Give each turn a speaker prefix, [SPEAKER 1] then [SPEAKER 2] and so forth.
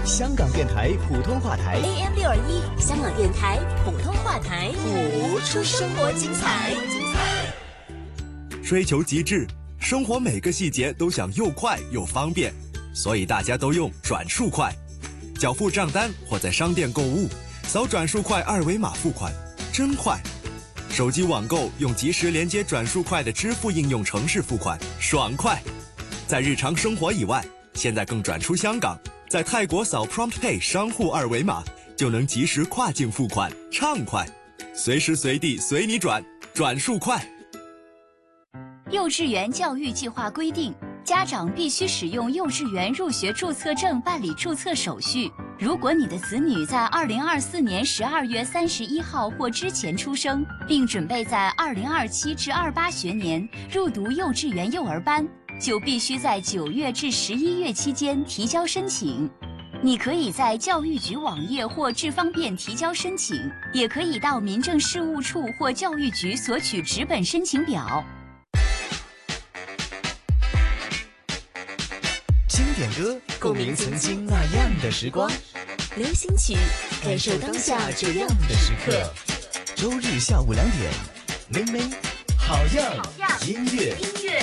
[SPEAKER 1] 香港电台普通话台
[SPEAKER 2] AM621，香港电台普通话台，
[SPEAKER 1] 谱出生活精彩。
[SPEAKER 3] 追求极致，生活每个细节都想又快又方便，所以大家都用转数快。缴付账单或在商店购物，扫转数快二维码付款，真快。手机网购用即时连接转数快的支付应用程式付款，爽快。在日常生活以外，现在更转出香港，在泰国扫 PromptPay 商户二维码就能及时跨境付款，畅快。随时随地随你转，转数快。
[SPEAKER 4] 幼稚园教育计划规定，家长必须使用幼稚园入学注册证办理注册手续。如果你的子女在2024年12月31号或之前出生，并准备在2027至28学年入读幼稚园幼儿班，就必须在9月至11月期间提交申请。你可以在教育局网页或智方便提交申请，也可以到民政事务处或教育局索取纸本申请表。
[SPEAKER 1] 经典歌，共鸣曾经那样的时光；
[SPEAKER 2] 流行曲，感受当下这样的时刻。
[SPEAKER 1] 周日下午2点，明明好样音乐。